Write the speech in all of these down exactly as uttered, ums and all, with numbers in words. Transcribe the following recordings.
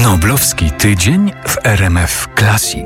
Noblowski tydzień w R M F Classic.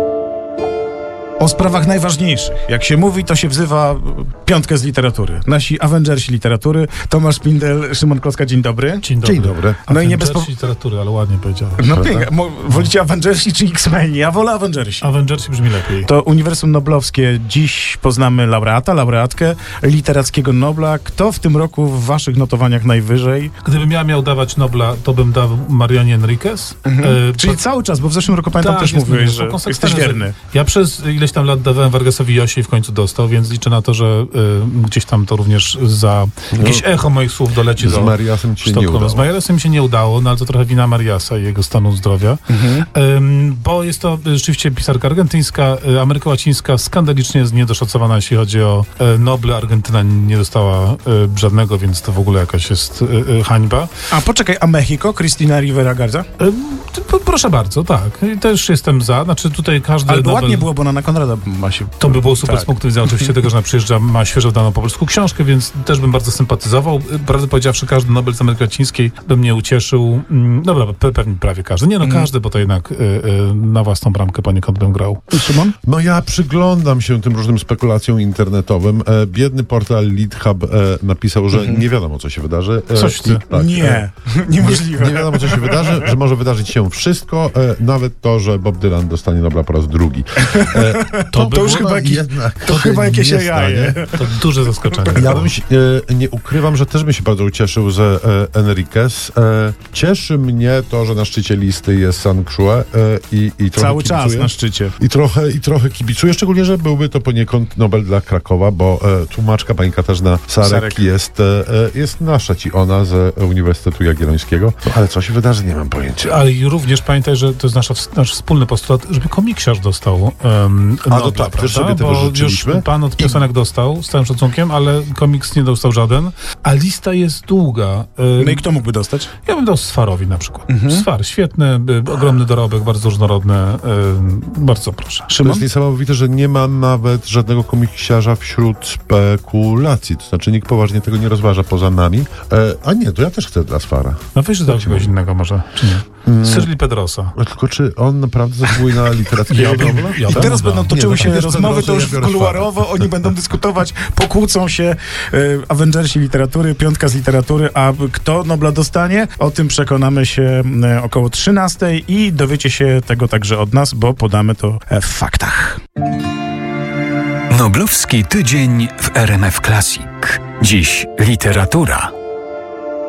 O sprawach najważniejszych. Jak się mówi, to się wzywa piątkę z literatury. Nasi Avengersi literatury. Tomasz Pindel, Szymon Kloska, dzień dobry. Dzień dobry. Dzień dobry. No i nie bez po... literatury, ale ładnie powiedziałem. No pięknie. Mo- wolicie Avengersi czy X-Meni? Ja wolę Avengersi. Avengersi brzmi lepiej. To Uniwersum Noblowskie. Dziś poznamy laureata, laureatkę Literackiego Nobla. Kto w tym roku w waszych notowaniach najwyżej? Gdybym ja miał dawać Nobla, to bym dał Marianie Enriquez. Mhm. E, Czyli pa... cały czas, bo w zeszłym roku pamiętam tak, też mówiłeś, że jesteś wierny. Ja przez ileś tam lat dawałem Vargasowi Josi i w końcu dostał, więc liczę na to, że y, gdzieś tam to również za jakieś no, echo moich słów doleci z do Mariasem ci się nie udało. Z Mariasem się nie udało, no ale to trochę wina Mariasa i jego stanu zdrowia. Mhm. Ym, bo jest to rzeczywiście pisarka argentyńska, y, Ameryka Łacińska skandalicznie jest niedoszacowana, jeśli chodzi o y, Noble. Argentyna nie dostała y, żadnego, więc to w ogóle jakaś jest y, y, hańba. A poczekaj, a Mexico? Cristina Rivera Garza? Y, y, proszę bardzo, tak. I też jestem za. Znaczy tutaj każdy Ale Nobel... ładnie było, bo ona na Konrada ma się... To by było super tak. Z punktu widzenia oczywiście tego, że ona przyjeżdża, ma świeżo wydaną po polsku książkę, więc też bym bardzo sympatyzował. Prawdę powiedziawszy, każdy Nobel z Ameryki Łacińskiej by mnie ucieszył. Dobra, pe- pewnie prawie każdy. Nie no, mm. każdy, bo to jednak y, y, na własną bramkę poniekąd bym grał. Szymon? No ja przyglądam się tym różnym spekulacjom internetowym. E, biedny portal LeadHub e, napisał, że mm-hmm. nie wiadomo, co się wydarzy. E, Coś ty. I, tak, nie, e, niemożliwe. Nie, nie wiadomo, co się wydarzy, że może wydarzyć się wszystko, e, nawet to, że Bob Dylan dostanie Nobla po raz drugi. E, to, to, to już chyba jakiś, to chyba jakieś jaje. To duże zaskoczenie. Ja bym się, e, nie ukrywam, że też bym się bardzo ucieszył z e, Enriquez. E, cieszy mnie to, że na szczycie listy jest Sankshue e, i, i trochę Cały kibicuję. czas na szczycie. I trochę, I trochę kibicuję, szczególnie, że byłby to poniekąd Nobel dla Krakowa, bo e, tłumaczka pani Katarzyna Sarek, Sarek. Jest, e, jest nasza ci ona z Uniwersytetu Jagiellońskiego. No, ale co się wydarzy, nie mam pojęcia. Ale i również pamiętaj, że to jest nasza, nasz wspólny postulat, żeby komiksiarz dostał um, A Nobla, no tak, też sobie bo życzyliśmy. Już pan od piosenek dostał, z całym szacunkiem, ale komiks nie dostał żaden, a lista jest długa. No i kto mógłby dostać? Ja bym dał Sfarowi na przykład. Mhm. Sfar, świetny, ogromny dorobek, bardzo różnorodny. Bardzo proszę. Szymon? To jest niesamowite, że nie ma nawet żadnego komiksiarza wśród spekulacji. To znaczy nikt poważnie tego nie rozważa poza nami. E, a nie, to ja też chcę dla Sfara. No weź dał czegoś innego może, czy nie? Mm. Cyril Pedrosa. Tylko czy on naprawdę zasługuje na literackiego Nobla? I teraz będą toczyły nie, się no, rozmowy, to już kuluarowo, oni będą dyskutować, pokłócą się e, Avengersi literatury, piątka z literatury, a kto Nobla dostanie? O tym przekonamy się e, około trzynastej i dowiecie się tego także od nas, bo podamy to e, w faktach. Noblowski tydzień w R M F Classic. Dziś literatura.